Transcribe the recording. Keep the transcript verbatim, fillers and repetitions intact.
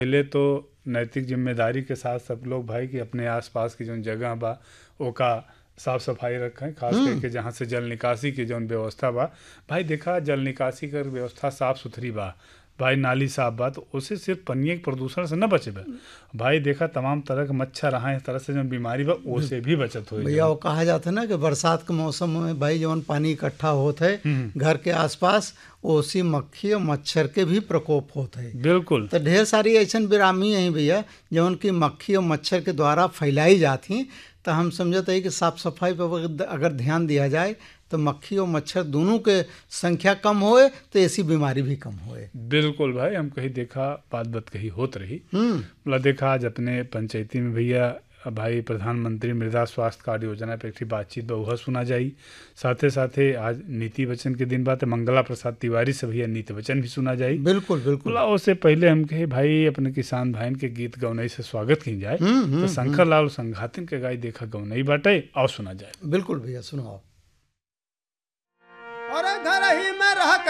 पहले तो नैतिक जिम्मेदारी के साथ सब लोग भाई कि अपने आसपास की जौन जगह बा ओका साफ सफाई रखें, खास करके जहाँ से जल निकासी की जौन व्यवस्था बा। भाई देखा जल निकासी कर व्यवस्था साफ सुथरी बा भाई, नाली साफ बा, तो उससे सिर्फ पनिये के प्रदूषण से न बचे बा भाई। देखा तमाम तरह के मच्छर रहा इस तरह से जो बीमारी बा उससे भी बचत हो भैया। वो कहा जाता है ना कि बरसात के मौसम में भाई जौन पानी इकट्ठा होता है घर के आसपास, उसी मक्खी और मच्छर के भी प्रकोप होता है। बिल्कुल। तो ढेर सारी ऐसा बिरामी है भैया जौन की मक्खी और मच्छर के द्वारा फैलाई जाती। तो हम समझते हैं कि साफ सफाई पर अगर ध्यान दिया जाए तो मक्खी और मच्छर दोनों के संख्या कम होए तो ऐसी बीमारी भी कम होए। बिल्कुल भाई, हम कहीं देखा बात बात कही होत रही। मतलब देखा आज अपने पंचायती में भैया भाई प्रधानमंत्री मृदा स्वास्थ्य कार्ड योजना पे एक बातचीत बहुहा सुना जाई। साथे साथे आज नीति वचन के दिन बात मंगला प्रसाद तिवारी से भैया नीति वचन भी सुना जाई। बिल्कुल बिल्कुल। उससे पहले हम कहे भाई अपने किसान भाई के गीत गौनई से स्वागत की जाए। तो शंकर लाल संघातिन के गाय देखा गौनई बाटे और सुना जाए। बिल्कुल भैया सुनाओ। और घर ही में रह